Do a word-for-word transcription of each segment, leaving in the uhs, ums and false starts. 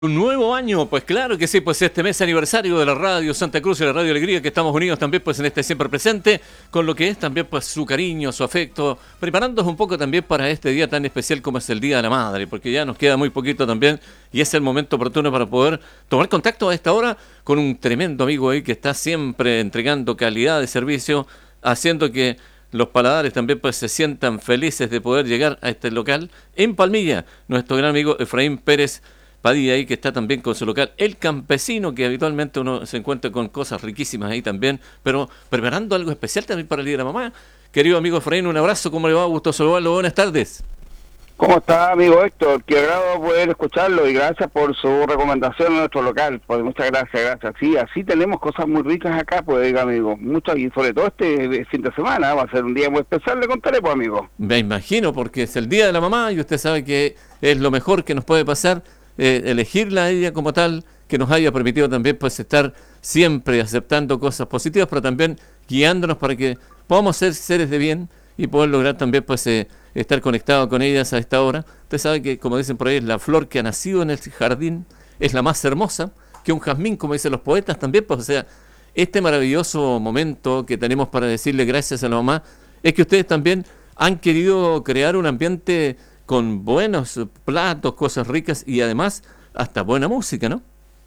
Un nuevo año, pues claro que sí, pues este mes aniversario de la Radio Santa Cruz y la Radio Alegría, que estamos unidos también pues en este siempre presente, con lo que es también pues su cariño, su afecto, preparándonos un poco también para este día tan especial como es el Día de la Madre, porque ya nos queda muy poquito también y es el momento oportuno para poder tomar contacto a esta hora con un tremendo amigo ahí que está siempre entregando calidad de servicio, haciendo que los paladares también pues se sientan felices de poder llegar a este local en Palmilla, nuestro gran amigo Efraín Pérez Padilla ahí, que está también con su local El Campesino, que habitualmente uno se encuentra con cosas riquísimas ahí también, pero preparando algo especial también para el Día de la Mamá. Querido amigo Efraín, un abrazo, ¿cómo le va? Gusto saludarlo, buenas tardes. ¿Cómo está, amigo Héctor? Qué agrado poder escucharlo y gracias por su recomendación a nuestro local. Pues muchas gracias, gracias. Sí, así tenemos cosas muy ricas acá, pues, diga, amigo. Muchas, y sobre todo este fin de semana, va a ser un día muy especial, le contaré, pues, amigo. Me imagino, porque es el Día de la Mamá y usted sabe que es lo mejor que nos puede pasar. Eh, elegirla a ella como tal, que nos haya permitido también pues estar siempre aceptando cosas positivas, pero también guiándonos para que podamos ser seres de bien y poder lograr también pues eh, estar conectados con ellas a esta hora. Usted sabe que, como dicen por ahí, es la flor que ha nacido en el jardín, es la más hermosa que un jazmín, como dicen los poetas también, pues o sea, este maravilloso momento que tenemos para decirle gracias a la mamá, es que ustedes también han querido crear un ambiente con buenos platos, cosas ricas y además hasta buena música, ¿no?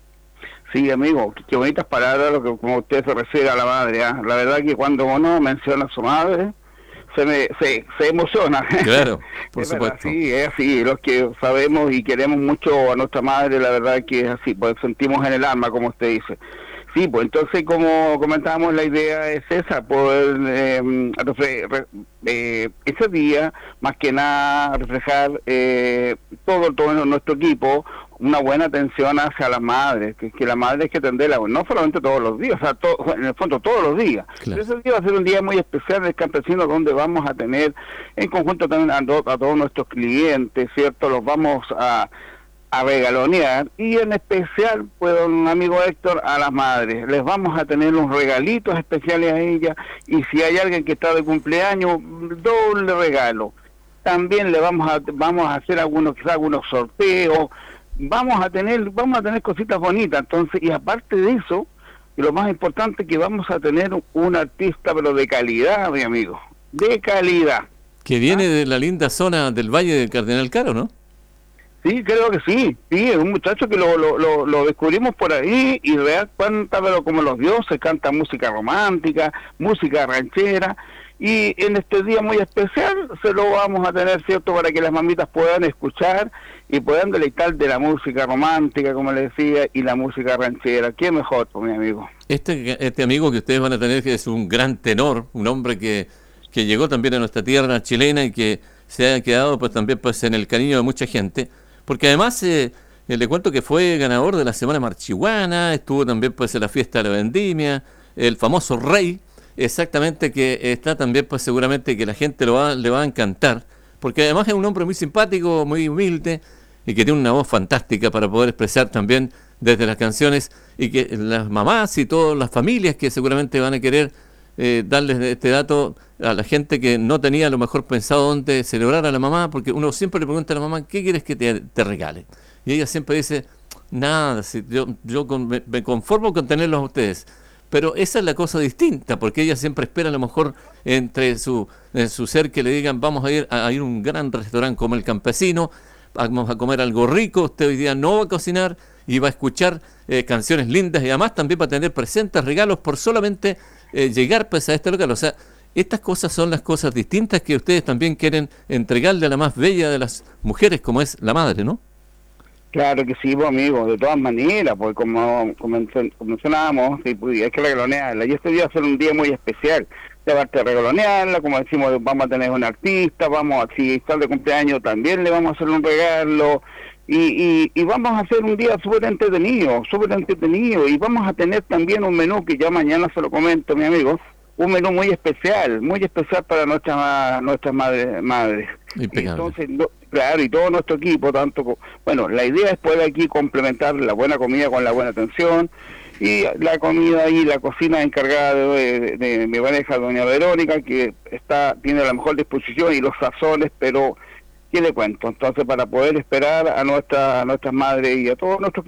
Sí, amigo, qué bonitas palabras, lo que como usted se refiere a la madre, ¿eh? La verdad que cuando uno menciona a su madre, se me se, se emociona. Claro, por es supuesto. Verdad, sí, es así, los que sabemos y queremos mucho a nuestra madre, la verdad que es así, pues sentimos en el alma, como usted dice. Sí, pues entonces, como comentábamos, la idea es esa, poder eh, refre re eh, ese día, más que nada, reflejar eh, todo, todo nuestro equipo, una buena atención hacia la madre, que, que la madre hay que atenderla, no solamente todos los días, o sea, todo, en el fondo todos los días. Claro. Ese día va a ser un día muy especial del campesino, donde vamos a tener en conjunto también a, do, a todos nuestros clientes, ¿cierto? Los vamos a... a regalonear, y en especial, pues, un amigo Héctor, a las madres. Les vamos a tener unos regalitos especiales a ellas, y si hay alguien que está de cumpleaños, doble regalo. También le vamos a vamos a hacer algunos quizás algunos sorteos, vamos a tener vamos a tener cositas bonitas, entonces, y aparte de eso, y lo más importante, que vamos a tener un artista, pero de calidad, mi amigo, de calidad. Que viene ¿Ah? de la linda zona del Valle del Cardenal Caro, ¿no? Sí, creo que sí, sí, es un muchacho que lo, lo, lo, lo descubrimos por ahí y real canta, pero como los dioses, canta música romántica, música ranchera, y en este día muy especial se lo vamos a tener, ¿cierto?, para que las mamitas puedan escuchar y puedan deleitar de la música romántica, como les decía, y la música ranchera. ¿Qué mejor, pues, mi amigo? Este, este amigo que ustedes van a tener, que es un gran tenor, un hombre que, que llegó también a nuestra tierra chilena y que se ha quedado pues también pues en el cariño de mucha gente. Porque además eh, eh, le cuento que fue ganador de la Semana Marchihuana, estuvo también pues en la fiesta de la vendimia, el famoso rey, exactamente, que está también pues seguramente que la gente lo va, le va a encantar, porque además es un hombre muy simpático, muy humilde y que tiene una voz fantástica para poder expresar también desde las canciones, y que las mamás y todas las familias que seguramente van a querer eh, darles este dato a la gente que no tenía a lo mejor pensado dónde celebrar a la mamá, porque uno siempre le pregunta a la mamá, ¿qué quieres que te, te regale? Y ella siempre dice, nada, si yo, yo con, me, me conformo con tenerlos a ustedes. Pero esa es la cosa distinta, porque ella siempre espera a lo mejor entre su, en su ser que le digan, vamos a ir a, a ir a un gran restaurante como El Campesino, vamos a comer algo rico, usted hoy día no va a cocinar y va a escuchar eh, canciones lindas, y además también va a tener presentes regalos por solamente eh, llegar pues a este local. O sea, estas cosas son las cosas distintas que ustedes también quieren entregarle a la más bella de las mujeres, como es la madre, ¿no? Claro que sí, pues, amigo, de todas maneras, pues como, como mencionábamos, sí, pues, hay que regalonearla, y este día va a ser un día muy especial. Aparte de regalonearla, como decimos, vamos a tener un artista, vamos a, si está de cumpleaños también le vamos a hacer un regalo, y, y, y vamos a hacer un día súper entretenido, súper entretenido, y vamos a tener también un menú que ya mañana se lo comento, mi amigo, un menú muy especial, muy especial para nuestras nuestras madres. madres. Entonces, no, claro, y todo nuestro equipo, tanto, bueno, la idea es poder aquí complementar la buena comida con la buena atención, y la comida y la cocina encargada de, de, de mi pareja, doña Verónica, que está tiene la mejor disposición y los sazones, pero ¿qué le cuento? Entonces, para poder esperar a nuestra a nuestras madres y a todos nuestros